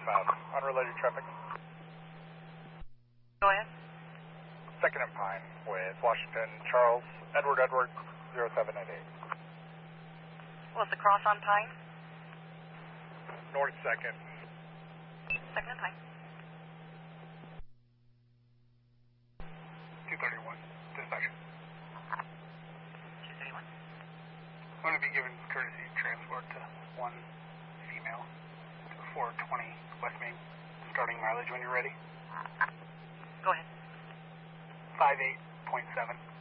unrelated traffic. Go ahead. Second and Pine with Washington, Charles, Edward, 0788. What's the cross on Pine? North 2nd. Second and Pine. 231, dispatch. 231. I'm going to be given courtesy transport to one female to 420 West Main, starting mileage when you're ready. Go ahead. 58.7.